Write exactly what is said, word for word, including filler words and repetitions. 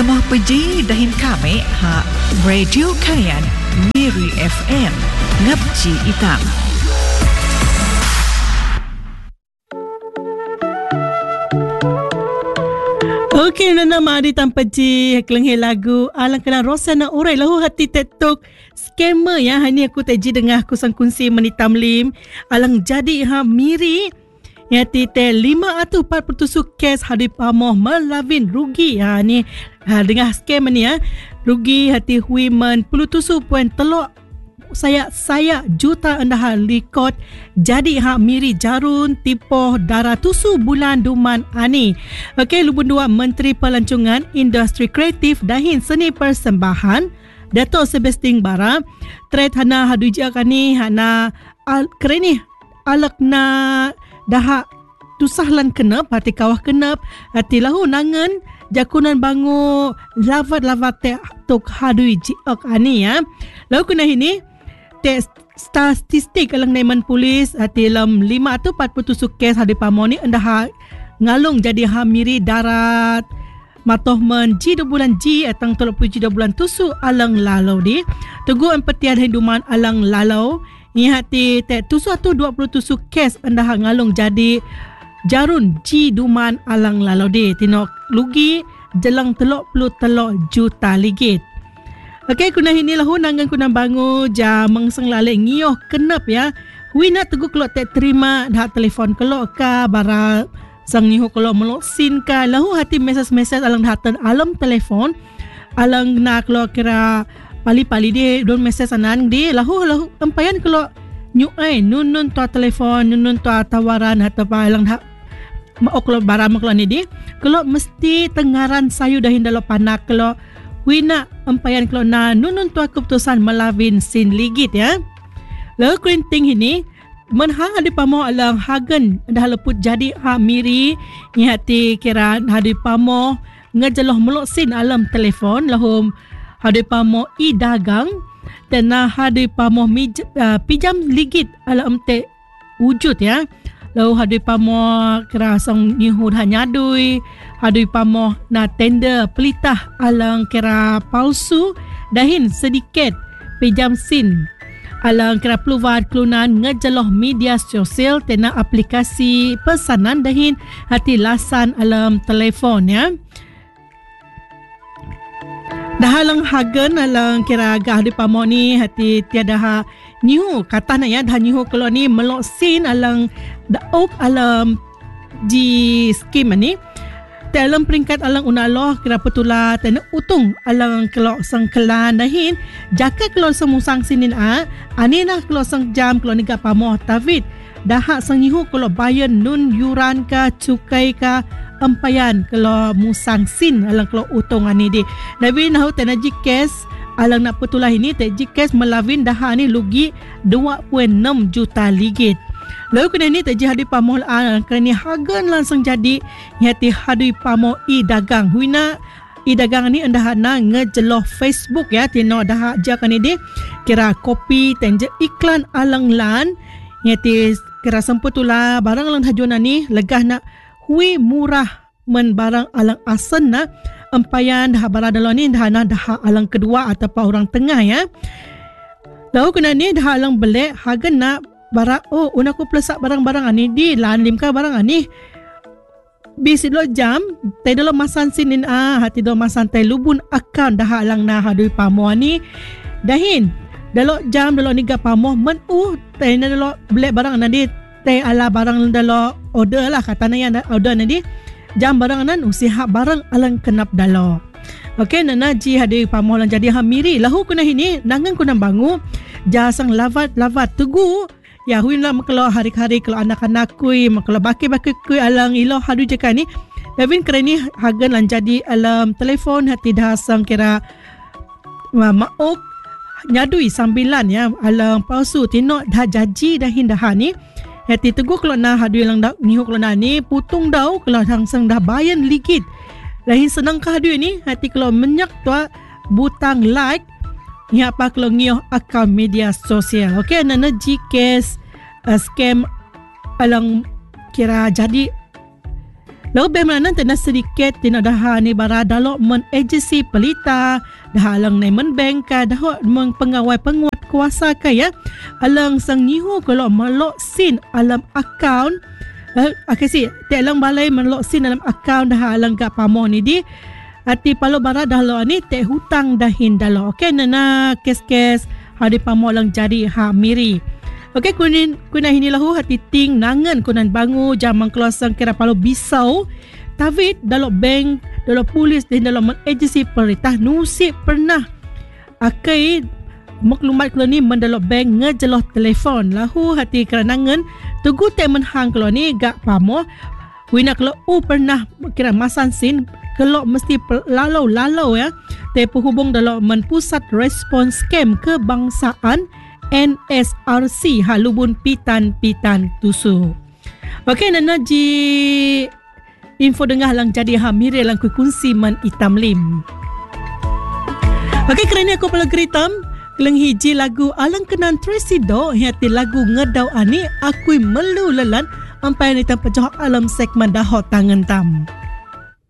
Temah peji dahin kami ha Radio Kayan Miri F M Ngapci Itang. Okey, nana mari tanpa ji kelenghe lagu alang kena Rosana urai lahu hati tetok scammer ya. Hani aku teji dengah kusang kunci menitam lim alang jadi ha miri ya tite lima atau empat puluh tusuk kes hadi pamoh melavin rugi ha ni ha dengah scam ni ya. Rugi hati huiman puluh tusuk poin telok saya saya juta anda likot jadi hak miri jarun tipoh darah tusu bulan duman ani. Okey, lubun dua Menteri Pelancongan Industri Kreatif dahin seni persembahan Dato' Sebastian Bara trade hana haduja kani hana al kereni alak na dah tusahlan kenep hati kawah kenep hati lahu nangan jakunan bangu lavat-lavat te tok hadui jiok ani ya. Lalu kena ini tes statistik alang naiman polis hati dalam lima atau empat puluh tusuk kes hadi pamo ni anda ha ngalung jadi ha miri darat matoh men ji do bulan ji atang tiga puluh ji do bulan tusuk alang lalau di tugu empetian hinduman alang lalau ni hati te tusuk atau dua puluh tusuk kes anda ha ngalung jadi jarun ji duman alang lalau di tinok lugi jelang telok puluh telok juta ligit. Okey, kuna ini lahu nangan kuna bangu ja mengseng lale ngioh kenep ya. Hui nak tegu kelok tak terima dah telefon kelok ka bara sang nihu kelok melok sin ka lahu hati mesej-mesej alang datan alam telefon alang nak kelok kira pali-pali dia don mesej anan dia lahu lahu empayan kelok nyu ai nun nun to telefon nun nun to tawaran atau pa alang dah maok kelok bara kelok ni dia kelok mesti tengaran sayu dahin dalam panak kelok wina empayan kalau na nunun tua keputusan melavin sin ligit ya. Lalu kerinting ini menhang ada pamo alang hagen dah leput jadi ha miri ni hati kira hadi pamo ngejeloh melok sin alam telefon lahum hadi pamo i dagang dan na hadi pamo mij, uh, pijam ligit alam te wujud ya. Lalu hadi pamo kira sang nihu dah nyadui hadui pamo na tender pelitah alang kira palsu dahin sedikit pejam sin alang kira peluat kelunan ngejeloh media sosial tena aplikasi pesanan dahin hati lasan alam telefon ya. Dah alang hagen alang kira gah hadui pamo ni hati tiada ha nihu kata na ya dah nihu kalau ni melok sin alang daok alam di skim ni dalam peringkat alang unaloh kira petula tena utung alang kelok sang kelan dahin jaka kelok semusang sinin a ani nak kelok sang jam kelok ni gak pamoh tavit dah sang nihu kelok bayan nun yuran ka cukai ka empayan kelok musang sin alang kelok utung ani di nabi nahu tena jikes alang nak petulah ini te jikes melavin dah ni lugi dua puluh enam juta ligit. Lalu kena ni tak jadi pamoh an kerana hagan langsung jadi hati hadui pamoh i dagang. Huina i dagang ni anda hana ngejeloh Facebook ya tino dah aja kan ini kira kopi tenje iklan alang lan hati kira semputula barang alang hajuna ni legah nak hui murah men barang alang asen na empayan dah barang dalam ni dah na dah alang kedua ataupun orang tengah ya. Lalu kena ni dah alang belek hagan nak barang oh unaku plesak barang-barang ani di lan limka barang ani bisi lo jam tai dalam masan sinin ah hati do masan tai lubun akan dah alang na hadui pamo ani dahin dalo jam dalo niga pamo men uh tai na dalo blek barang nadi tai ala barang dalo order lah kata na yang order nadi jam barang nan usiha barang alang kenap dalo. Okey nana ji hadui pamo lang jadi hamiri lahu kuna ini nangan kuna bangu jasang lavat-lavat tugu ya hui nak kalau hari-hari kalau anak-anak kui kalau baki-baki kui alang ilo hadu jeka ni Davin kerani hagan lan jadi alam telefon hati dah sang kira maok nyadui sambilan ya alam palsu tino dah jaji dah hindah ni hati teguh kalau na hadu lang dak nihu kalau na ni putung dau kalau sang sang dah bayan ligit lain senang ka hadu ni hati kalau menyak tua butang like ni apa kalau ngioh akaun media sosial. Okey nana jikes uh, scam alang kira jadi Lalu bemana tena sedikit tina dah ni bara dalok men agensi pelita dah alang nemen bank ka dah meng pengawai penguat kuasa ka ya alang sang nyihu kalau melok sin alam akaun uh, okay, si te alang balai melok sin alam akaun dah alang ka pamo ni di ati palo bara dah lo ni te hutang dahin dalo okey nana kes-kes hari pamo lang jadi ha miri. Okey kunin kuna hini lahu hati ting nangan kunan bangu jamang keluasan kira palo bisau David dalam bank dalam polis dan dalam agensi pemerintah nusip pernah akai maklumat kalau ni mendalam bank ngejeloh telefon lahu hati keranangan tugu te menhang kalau ni gak pamo wina kalau u pernah kira masan sin kalau mesti lalau-lalau ya te penghubung dalam men pusat respons scam kebangsaan N S R C halubun pitan-pitan tusu. Okey nana ji info dengah lang jadi ha mire lang ku kunsi man itam lim. Okey kerana aku pala geritam keleng hiji lagu alang kenan Tracy Do hati lagu ngedau ani aku melu lelan ampai ni tanpa johok alam segmen dahot tangan tam.